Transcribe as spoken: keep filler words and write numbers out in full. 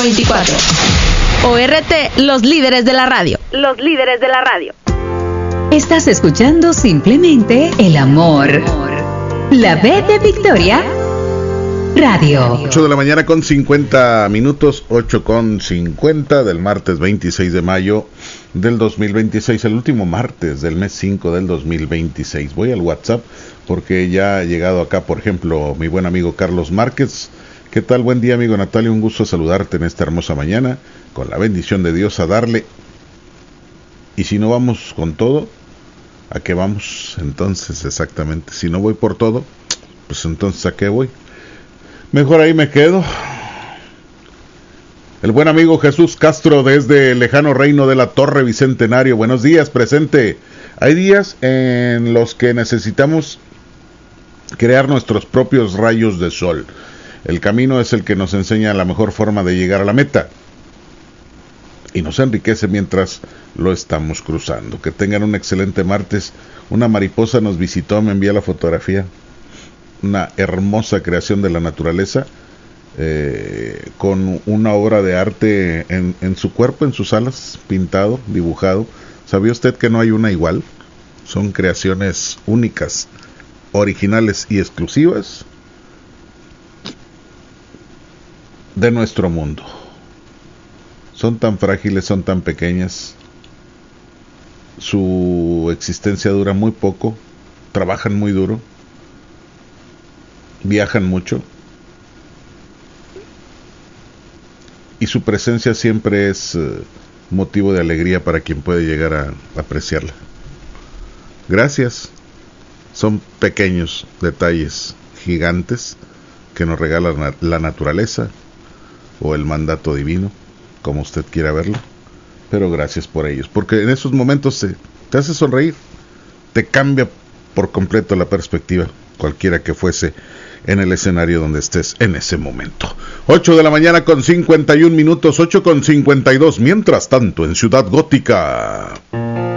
veinticuatro. O R T, los líderes de la radio. Los líderes de la radio. Estás escuchando simplemente el amor. La B de Victoria Radio. ocho de la mañana con cincuenta minutos, ocho con cincuenta del martes veintiséis de mayo del dos mil veintiséis, el último martes del mes cinco del dos mil veintiséis. Voy al WhatsApp porque ya ha llegado acá, por ejemplo, mi buen amigo Carlos Márquez. ¿Qué tal? Buen día, amigo Natalia, un gusto saludarte en esta hermosa mañana, con la bendición de Dios a darle. Y si no vamos con todo, ¿a qué vamos? Entonces, exactamente, si no voy por todo, pues entonces ¿a qué voy? Mejor ahí me quedo. El buen amigo Jesús Castro desde el lejano reino de la Torre Bicentenario. Buenos días, presente. Hay días en los que necesitamos crear nuestros propios rayos de sol. El camino es el que nos enseña la mejor forma de llegar a la meta y nos enriquece mientras lo estamos cruzando. Que tengan un excelente martes. Una mariposa nos visitó, me envía la fotografía. Una hermosa creación de la naturaleza, eh, con una obra de arte en, en su cuerpo, en sus alas, pintado, dibujado. ¿Sabía usted que no hay una igual? Son creaciones únicas, originales y exclusivas de nuestro mundo. Son tan frágiles, son tan pequeñas, su existencia dura muy poco, trabajan muy duro, viajan mucho y su presencia siempre es uh, motivo de alegría para quien puede llegar a apreciarla. Gracias. Son pequeños detalles gigantes que nos regala na- la naturaleza o el mandato divino, como usted quiera verlo, pero gracias por ellos, porque en esos momentos te, te hace sonreír, te cambia por completo la perspectiva, cualquiera que fuese en el escenario donde estés en ese momento. ocho de la mañana con cincuenta y un minutos, ocho con cincuenta y dos. Mientras tanto, en Ciudad Gótica.